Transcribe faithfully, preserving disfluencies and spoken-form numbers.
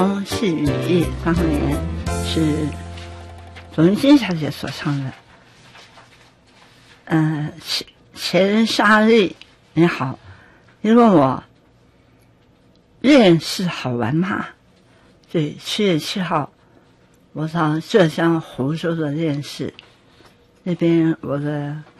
细雨翼当年是左云金小姐所唱的。嗯、呃，钱莎莉你好，你问我练是好玩吗？对，七月七号我到浙江湖州的练市，那边我的